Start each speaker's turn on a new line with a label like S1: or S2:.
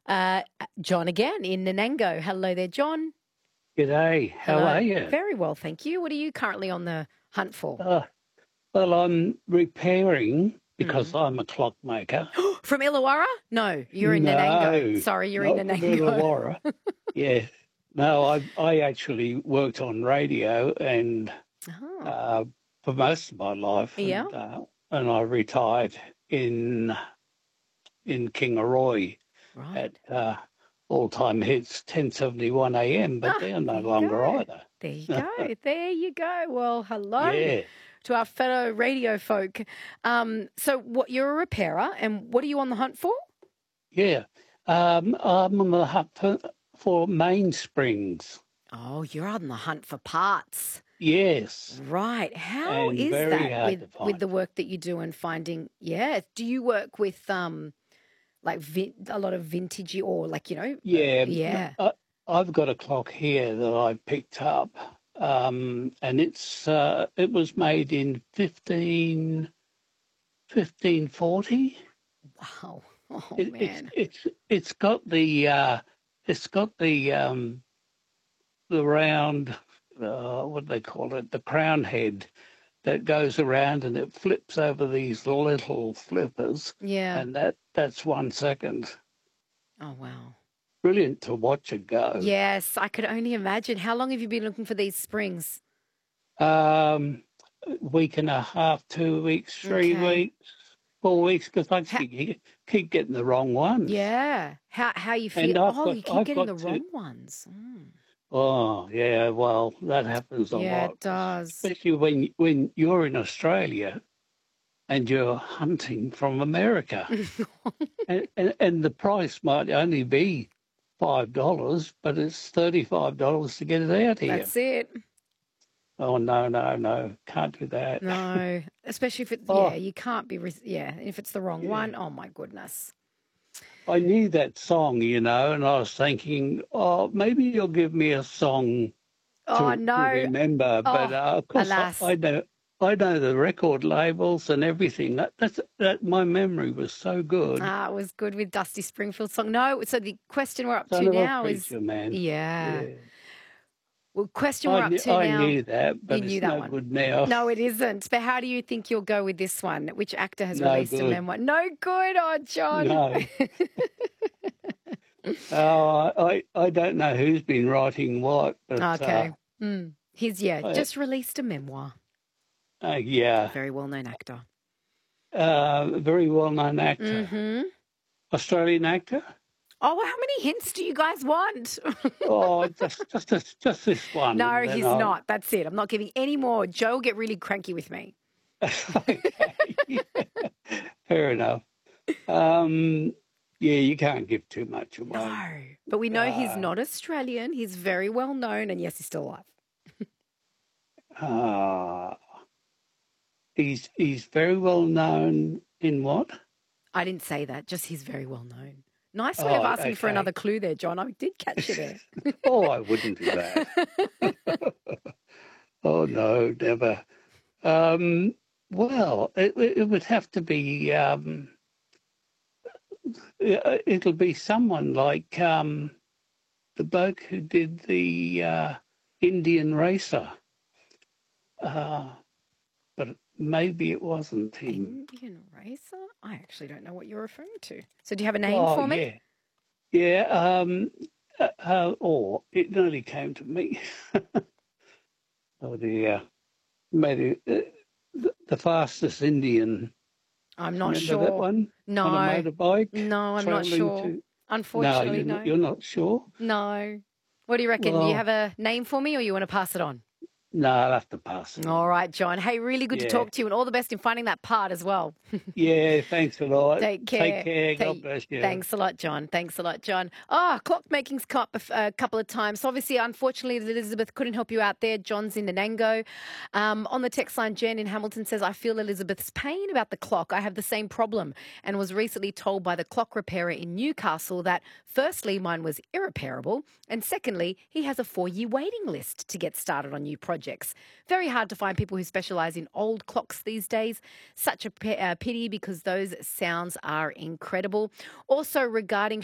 S1: John again in Nanango. Hello there, John.
S2: G'day, how
S1: Hello.
S2: are you?
S1: Very well, thank you. What are you currently on the hunt for?
S2: Well, I'm repairing because I'm a clockmaker.
S1: From Illawarra? No, you're in Nanango.
S2: No,
S1: Sorry, you're in
S2: not from
S1: Nanango.
S2: Illawarra. Yeah, no, I actually worked on radio and
S1: Oh,
S2: for most of my life,
S1: yeah.
S2: and I retired in Kingaroy
S1: Right.
S2: at all-time hits 10:71 a.m. But they're no
S1: There you
S2: longer
S1: go.
S2: either.
S1: There you go. There you go. Well, hello
S2: Yeah,
S1: to our fellow radio folk. So what, you're a repairer, and what are you on the hunt for?
S2: yeah. I'm on the hunt for mainsprings.
S1: Oh, you're on the hunt for parts.
S2: Yes,
S1: Right. How
S2: and
S1: is
S2: very
S1: that
S2: hard to
S1: with
S2: find.
S1: the work that you do and finding? Yeah. Do you work with like a lot of vintagey or like
S2: Yeah,
S1: yeah.
S2: I've got a clock here that I picked up, and it was made in 1540.
S1: Wow. Oh
S2: It, it's
S1: man.
S2: it's it's got the round, what do they call it, the crown head that goes around and it flips over these little flippers,
S1: Yeah.
S2: and that's 1 second.
S1: Oh wow.
S2: Brilliant to watch it go.
S1: Yes, I could only imagine. How long have you been looking for these springs?
S2: Um, Week and a half, 2 weeks, three
S1: Okay.
S2: weeks, 4 weeks, because I
S1: How,
S2: keep getting the wrong ones.
S1: yeah. How you feel?
S2: And
S1: Oh, you keep
S2: I've
S1: getting
S2: got
S1: the
S2: to.
S1: wrong ones. Mm.
S2: Oh yeah, well that happens a
S1: Yeah,
S2: lot,
S1: it does.
S2: especially when you're in Australia and you're hunting from America, and the price might only be $5, but it's $35 to get it out here.
S1: That's it.
S2: Oh no, no, no, can't do that.
S1: No, especially if it's, yeah,
S2: Oh
S1: you can't be, yeah, if it's the wrong
S2: yeah.
S1: one. Oh my goodness.
S2: I knew that song, and I was thinking, oh, maybe you'll give me a song
S1: Oh
S2: to
S1: no.
S2: remember. But
S1: Oh,
S2: of course,
S1: alas.
S2: I know the record labels and everything. That my memory was so good.
S1: Ah, it was good with Dusty Springfield song. No, so the question we're up
S2: Son
S1: to
S2: of a
S1: now is,
S2: preacher man.
S1: yeah.
S2: Yeah,
S1: Well, question we're up to
S2: I
S1: now.
S2: knew that,
S1: You
S2: but
S1: knew
S2: it's
S1: that
S2: no
S1: one.
S2: good now.
S1: No, it isn't. But how do you think you'll go with this one? Which actor has
S2: No
S1: released a
S2: good.
S1: memoir? No good, oh, John.
S2: No. I don't know who's been writing what, but
S1: Okay. He's, yeah,
S2: I,
S1: just released a memoir.
S2: yeah,
S1: Very well-known actor.
S2: very well-known actor,
S1: Mm-hmm.
S2: Australian actor.
S1: Oh, well, how many hints do you guys want?
S2: Oh, just this one,
S1: No,
S2: and then
S1: he's
S2: I'll.
S1: not. That's it. I'm not giving any more. Joe will get really cranky with me.
S2: Okay, fair enough. Yeah, you can't give too much away.
S1: No, but we know he's
S2: Uh,
S1: not Australian. He's very well known, and yes, he's still alive.
S2: uh, he's very well known in what?
S1: I didn't say that. Just he's very well known. Nice way of
S2: Oh,
S1: asking for
S2: okay.
S1: another clue there, John. I did catch you there.
S2: Oh, I wouldn't do that. Oh no, never. Um, well, it would have to be. It'll be someone like the bloke who did the Indian Racer, uh, but maybe it wasn't him.
S1: Indian racer? I actually don't know what you're referring to. So do you have a name
S2: Oh
S1: for me?
S2: yeah, yeah. Or it nearly came to me. Oh dear, maybe the fastest Indian.
S1: I'm not
S2: Remember that
S1: sure.
S2: one on a
S1: No,
S2: motorbike
S1: no, I'm not
S2: traveling
S1: sure.
S2: to? No,
S1: Unfortunately, no.
S2: you're not sure.
S1: No. What do you reckon? You
S2: Well,
S1: have a name for me or you want to pass it on?
S2: no, I'll have to pass it
S1: All
S2: on.
S1: right, John. Hey, really good to
S2: Yeah.
S1: talk to you and all the best in finding that part as well.
S2: Yeah, thanks a lot.
S1: Take
S2: Take
S1: care.
S2: care. God bless you.
S1: Thanks a lot, John. Thanks a lot, John. Oh, clockmaking's come up a couple of times. So obviously, unfortunately, Elizabeth couldn't help you out there. John's in Nanango. On the text line, Jen in Hamilton says, I feel Elizabeth's pain about the clock. I have the same problem and was recently told by the clock repairer in Newcastle that firstly, mine was irreparable. And secondly, he has a 4-year waiting list to get started on new projects. Very hard to find people who specialise in old clocks these days. Such a pity because those sounds are incredible. Also regarding